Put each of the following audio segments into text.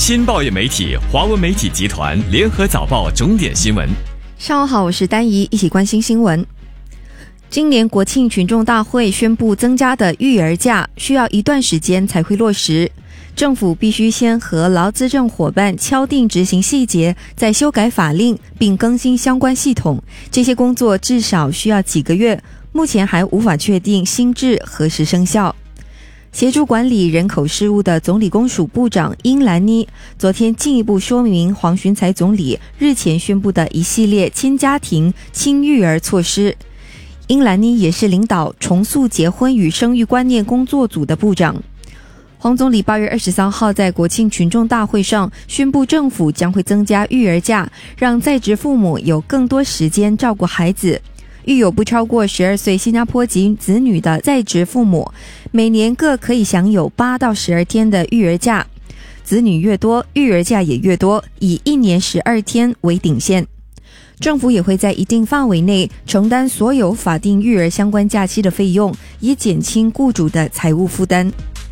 新报业媒体华文媒体集团联合早报重点新闻。 上午好，我是丹怡，一起关心新闻。今年国庆群众大会宣布增加的育儿假需要一段时间才会落实，政府必须先和劳资政伙伴敲定执行细节，再修改法令并更新相关系统，这些工作至少需要几个月，目前还无法确定新制何时生效。协助管理人口事务的总理公署部长英兰妮昨天进一步说明黄循财总理日前宣布的一系列亲家庭、亲育儿措施。英兰妮也是领导重塑结婚与生育观念工作组的部长。黄总理8月23号在国庆群众大会上宣布，政府将会增加育儿假，让在职父母有更多时间照顾孩子。育有不超过12岁新加坡籍子女的在职父母，每年各可以享有8到12天的育儿假，子女越多，育儿假也越多，以1年12天为顶线。政府也会在一定范围内承担所有法定育儿相关假期的费用，以减轻雇主的财务负担。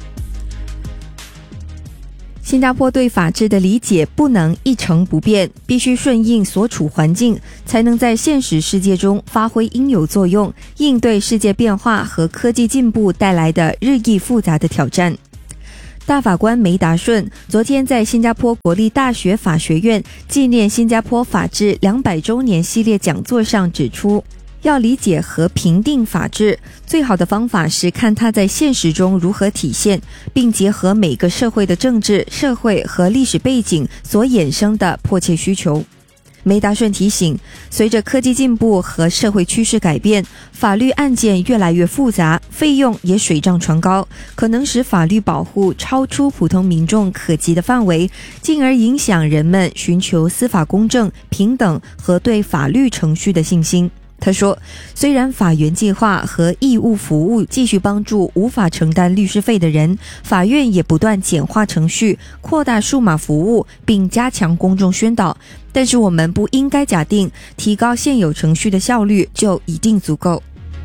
新加坡对法治的理解不能一成不变，必须顺应所处环境，才能在现实世界中发挥应有作用，应对世界变化和科技进步带来的日益复杂的挑战。大法官梅达顺昨天在新加坡国立大学法学院纪念新加坡法治200周年系列讲座上指出，要理解和评定法治，最好的方法是看它在现实中如何体现，并结合每个社会的政治、社会和历史背景所衍生的迫切需求。梅达顺提醒，随着科技进步和社会趋势改变，法律案件越来越复杂，费用也水涨船高，可能使法律保护超出普通民众可及的范围，进而影响人们寻求司法公正、平等和对法律程序的信心。他说，虽然法援计划和义务服务继续帮助无法承担律师费的人，法院也不断简化程序，扩大数码服务，并加强公众宣导，但是我们不应该假定提高现有程序的效率就一定足够。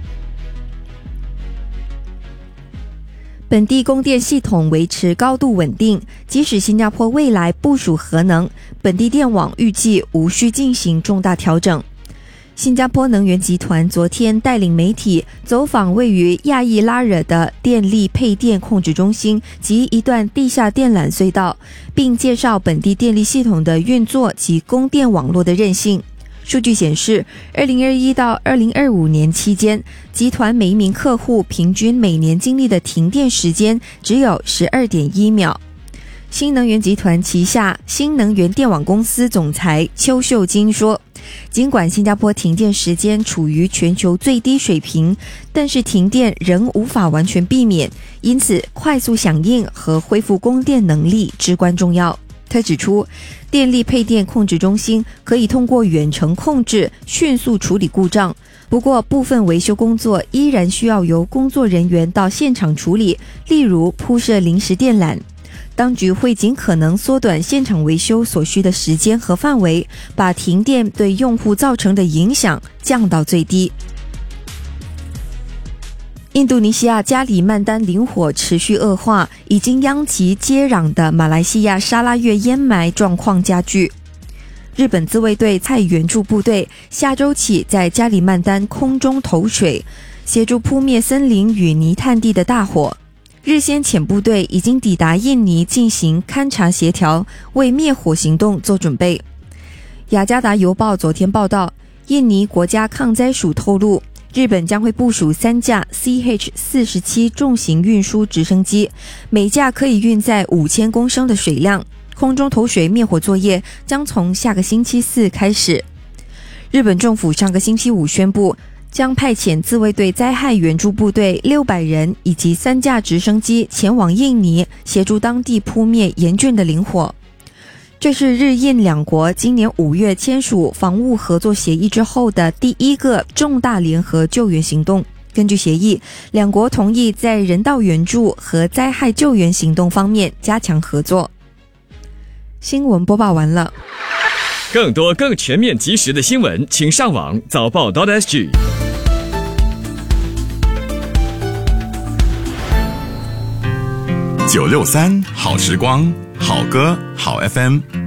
本地供电系统维持高度稳定，即使新加坡未来部署核能，本地电网预计无需进行重大调整。新加坡能源集团昨天带领媒体走访位于亚裔拉惹的电力配电控制中心及一段地下电缆隧道，并介绍本地电力系统的运作及供电网络的韧性。数据显示，2021到2025年期间，集团每一名客户平均每年经历的停电时间只有 12.1 秒。新能源集团旗下新能源电网公司总裁邱秀金说，尽管新加坡停电时间处于全球最低水平，但是停电仍无法完全避免，因此快速响应和恢复供电能力至关重要。他指出，电力配电控制中心可以通过远程控制迅速处理故障，不过部分维修工作依然需要由工作人员到现场处理，例如铺设临时电缆。当局会尽可能缩短现场维修所需的时间和范围，把停电对用户造成的影响降到最低。印度尼西亚加里曼丹林火持续恶化，已经殃及接壤的马来西亚沙拉越烟霾状况加剧。日本自卫队蔡援助部队下周起在加里曼丹空中投水，协助扑灭森林与泥炭地的大火。日先遣部队已经抵达印尼进行勘察协调，为灭火行动做准备。雅加达邮报昨天报道，印尼国家抗灾署透露，日本将会部署3架 CH-47 重型运输直升机，每架可以运载5000公升的水量。空中投水灭火作业将从下个星期4开始。日本政府上个星期5宣布，将派遣自卫队灾害援助部队600人以及3架直升机前往印尼，协助当地扑灭严峻的林火。这是日印两国今年5月签署防务合作协议之后的第一个重大联合救援行动。根据协议，两国同意在人道援助和灾害救援行动方面加强合作。新闻播报完了。 更多更全面及时的新闻，请上网早报 .sg。 963好时光， 好歌好 FM。